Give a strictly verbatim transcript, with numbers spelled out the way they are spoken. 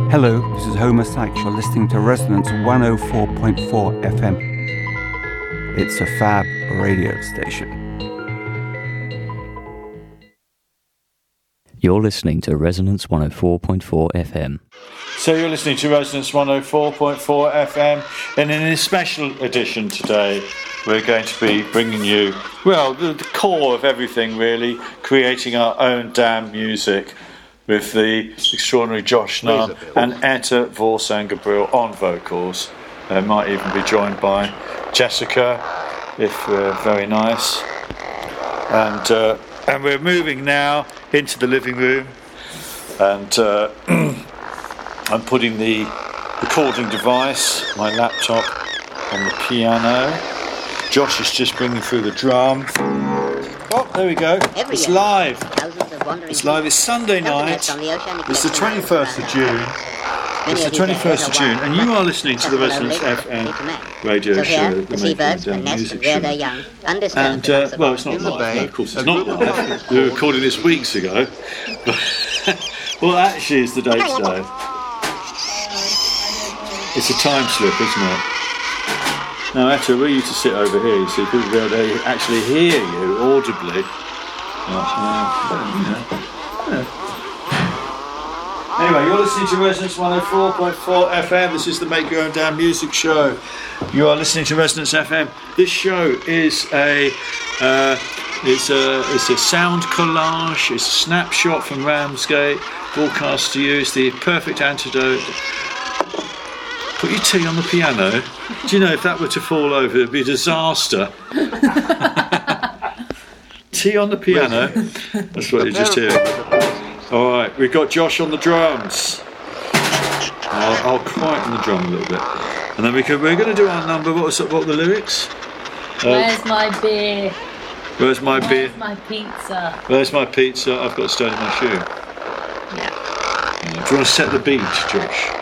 Hello, this is Homer Sykes. You're listening to Resonance one oh four point four F M. It's a fab radio station. You're listening to Resonance one oh four point four F M. So you're listening to Resonance one oh four point four F M, and in a special edition today, we're going to be bringing you, well, the, the core of everything really, creating our own damn music with the extraordinary Josh Nunn and Etta Vorsangabril on vocals. They might even be joined by Jessica, if we're very nice. And uh, and we're moving now into the living room, and uh, I'm putting the recording device, my laptop, on the piano. Josh is just bringing through the drum. Oh, there we go. It's live. It's live. It's Sunday night. It's the twenty-first of June. It's the twenty-first of June, and you are listening to the Resonance F M radio show, the Making Down Music Show. And, uh, well, it's not live. No, of course it's not live. We were recording this weeks ago. Well, actually, it's the date today. It's a time slip, isn't it? Now, Etta, were you to sit over here, you see, people will be able to actually hear you audibly. Uh, yeah. Yeah. Anyway, you're listening to Resonance one oh four point four F M. This is the Make Your Own Damn Music Show. You are listening to Resonance F M. This show is a uh, it's a it's a sound collage. It's a snapshot from Ramsgate, broadcast to you. It's the perfect antidote. Put your tea on the piano. Do you know if that were to fall over, it'd be a disaster. Tea on the piano. That's what you just hear. All right, we've got Josh on the drums. I'll, I'll quieten the drum a little bit, and then we can. We're going to do our number. What was what were the lyrics? Uh, Where's my beer? Where's my Where's beer? Where's my pizza? Where's my pizza? I've got a stone in my shoe. Yeah. Do you want to set the beat, Josh?